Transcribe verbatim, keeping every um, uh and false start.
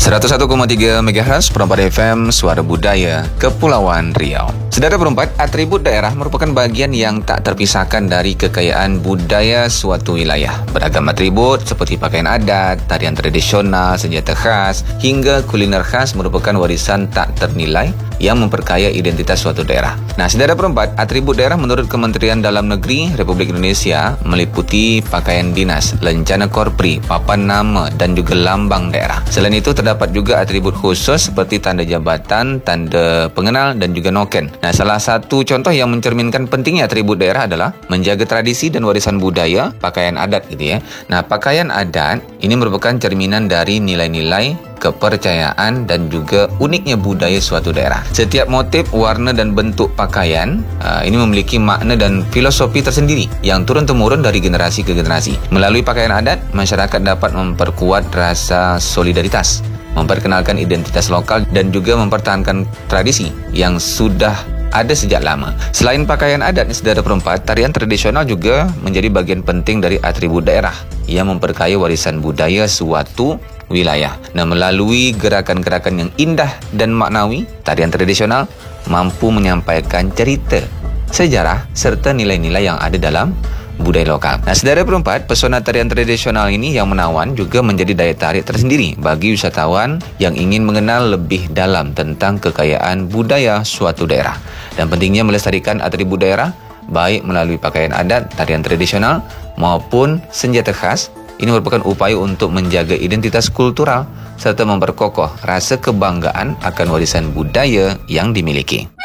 seratus satu koma tiga megahertz Perempat F M, Suara Budaya Kepulauan Riau. Saudara perempat, atribut daerah merupakan bagian yang tak terpisahkan dari kekayaan budaya suatu wilayah. Beragam atribut seperti pakaian adat, tarian tradisional, senjata khas, hingga kuliner khas merupakan warisan tak ternilai yang memperkaya identitas suatu daerah. Nah, saudara perempat, atribut daerah menurut Kementerian Dalam Negeri Republik Indonesia meliputi pakaian dinas, lencana korpri, papan nama dan juga lambang daerah. Selain itu, terdapat juga atribut khusus seperti tanda jabatan, tanda pengenal dan juga noken. Nah, salah satu contoh yang mencerminkan pentingnya atribut daerah adalah menjaga tradisi dan warisan budaya, pakaian adat gitu ya. Nah, pakaian adat ini merupakan cerminan dari nilai-nilai kepercayaan dan juga uniknya budaya suatu daerah. Setiap motif, warna dan bentuk pakaian uh, ini memiliki makna dan filosofi tersendiri yang turun-temurun dari generasi ke generasi. Melalui pakaian adat, masyarakat dapat memperkuat rasa solidaritas, memperkenalkan identitas lokal dan juga mempertahankan tradisi yang sudah ada sejak lama. Selain pakaian adat, saudara perempat, tarian tradisional juga menjadi bagian penting dari atribut daerah yang memperkaya warisan budaya suatu wilayah. Nah, melalui gerakan-gerakan yang indah dan maknawi, tarian tradisional mampu menyampaikan cerita, sejarah, serta nilai-nilai yang ada dalam budaya lokal. Nah, saudara perempat, pesona tarian tradisional ini yang menawan juga menjadi daya tarik tersendiri bagi wisatawan yang ingin mengenal lebih dalam tentang kekayaan budaya suatu daerah. Dan pentingnya melestarikan atribut daerah, baik melalui pakaian adat, tarian tradisional, maupun senjata khas. Ini merupakan upaya untuk menjaga identitas kultural serta memperkokoh rasa kebanggaan akan warisan budaya yang dimiliki.